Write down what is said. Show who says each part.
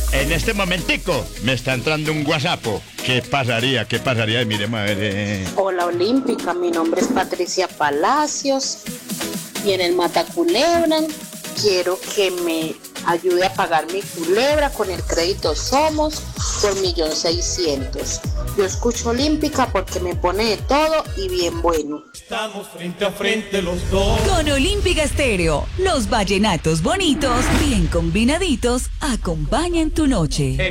Speaker 1: En este momentico me está entrando un WhatsApp. ¿Qué pasaría? ¿Qué pasaría? Miremos a ver.
Speaker 2: Hola Olímpica, mi nombre es Patricia Palacios y en el Mataculebra quiero que me ayude a pagar mi culebra con el crédito Somos por 1.600.000. Yo escucho Olímpica porque me pone de todo y bien bueno.
Speaker 3: Estamos frente a frente los dos.
Speaker 4: Con Olímpica Estéreo, los vallenatos bonitos, bien combinaditos, acompañan tu noche.